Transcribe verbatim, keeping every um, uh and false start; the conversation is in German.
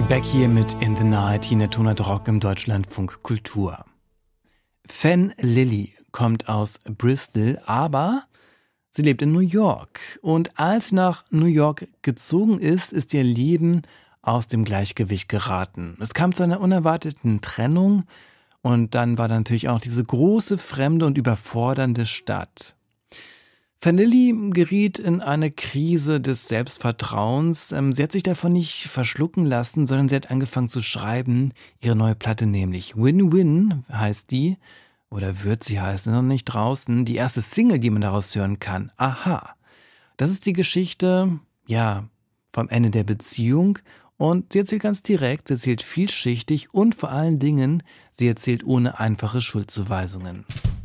Beck hier mit In the Night, hier in der Tonart Rock im Deutschlandfunk Kultur. Fan Lily kommt aus Bristol, aber sie lebt in New York. Und als sie nach New York gezogen ist, ist ihr Leben aus dem Gleichgewicht geraten. Es kam zu einer unerwarteten Trennung und dann war da natürlich auch diese große, fremde und überfordernde Stadt. Fan Lily geriet in eine Krise des Selbstvertrauens. Sie hat sich davon nicht verschlucken lassen, sondern sie hat angefangen zu schreiben. Ihre neue Platte nämlich. Win-Win heißt die, oder wird sie heißen, noch nicht draußen. Die erste Single, die man daraus hören kann. Aha. Das ist die Geschichte, ja, vom Ende der Beziehung. Und sie erzählt ganz direkt, sie erzählt vielschichtig und vor allen Dingen, sie erzählt ohne einfache Schuldzuweisungen.